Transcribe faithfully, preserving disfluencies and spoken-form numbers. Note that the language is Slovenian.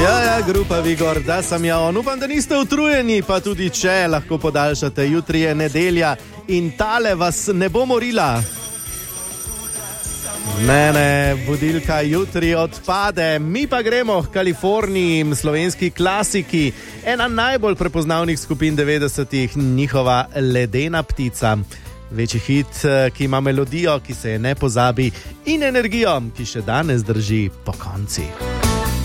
Ja, ja, grupa Vigor, da sem ja on. Upam, da niste utrujeni, pa tudi če lahko podaljšate. Jutri je nedelja in tale vas ne bo morila. Ne, ne, budilka jutri odpade. Mi pa gremo v Kaliforniji, slovenski klasiki. Ena najbolj prepoznavnih skupin devetdesetih, njihova Ledena ptica. Večji hit, ki ima melodijo, ki se je ne pozabi, in energijo, ki še danes drži po konci.